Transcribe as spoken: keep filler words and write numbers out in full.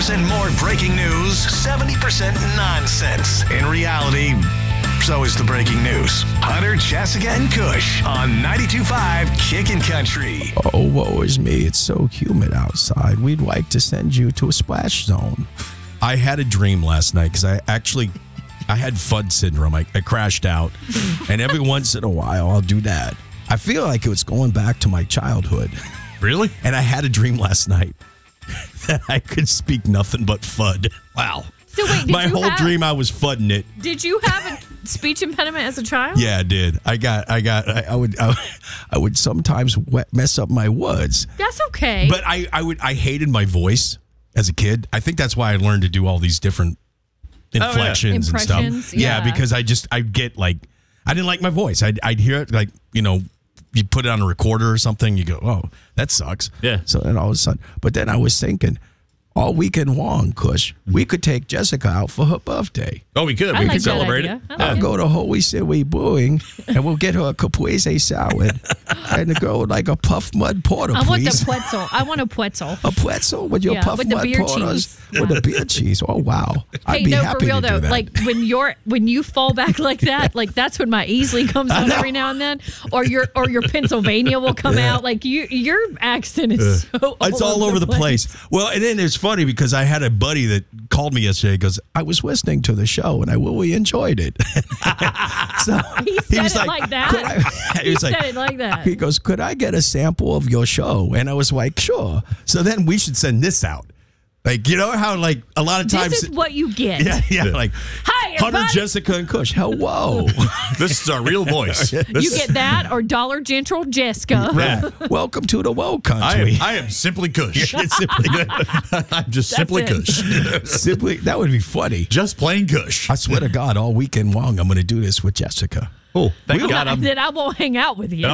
percent more breaking news, seventy percent nonsense. In reality, so is the breaking news. Hunter, Jessica, and Kush on ninety-two point five Kickin' Country. Oh, woe is me. It's so humid outside. We'd like to send you to a splash zone. I had a dream last night because I actually, I had F U D syndrome. I, I crashed out. And every once in a while, I'll do that. I feel like it was going back to my childhood. Really? And I had a dream last night that I could speak nothing but F U D. Wow. So wait, did My you whole have, dream, I was fudding it. Did you have a speech impediment as a child? Yeah, I did. I got, I got, I, I would, I, I would sometimes wet, mess up my words. That's okay. But I, I would, I hated my voice as a kid. I think that's why I learned to do all these different inflections and stuff. Impressions, Yeah. yeah. because I just, I get like, I didn't like my voice. I'd, I'd hear it like, you know, you put it on a recorder or something. You go, oh, that sucks. Yeah. So then all of a sudden, but then I was thinking, all weekend long, Kush, we could take Jessica out for her birthday. Oh, we could. I we like could that celebrate idea. it. I like I'll it. go to Holy City Brewing, and we'll get her a caprese salad, and a girl with like a puff mud porter, I want please. the pretzel. I want a pretzel. A pretzel with your Yeah, puff with the mud beer porters cheese. with the beer cheese. Oh wow! I'd Hey, be no, happy for real to do though. that. Like when you're when you fall back like that, like that's when my Easley comes on every now and then, or your or your Pennsylvania will come out. Like you, your accent is so. It's all over the place. Well, and then it's funny because I had a buddy that called me yesterday. He goes, I was listening to the show and I really enjoyed it. so He said was it like that? "Could I-" he He was like, said it like that. He goes, could I get a sample of your show? And I was like, sure. So then we should send this out. Like, you know how like a lot of times. This is what you get. yeah, yeah, like Hi, Hunter, everybody. Jessica, and Kush. Hello. This is our real voice. This You get that or Dollar General Jessica. Yeah. Welcome to the woe I country. am, I am simply Kush. It's simply, I'm just simply it. Kush. simply, that would be funny. Just plain Kush. I swear to God, all weekend long, I'm going to do this with Jessica. Oh, thank Then God I- I'm then I won't hang out with you.